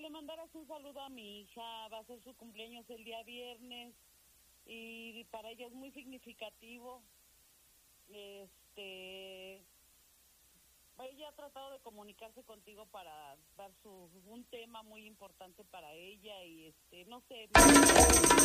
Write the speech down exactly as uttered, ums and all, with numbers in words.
le mandaras un saludo a mi hija, va a ser su cumpleaños el día viernes y para ella es muy significativo. Este, ella ha tratado de comunicarse contigo para dar su un tema muy importante para ella y este, no sé.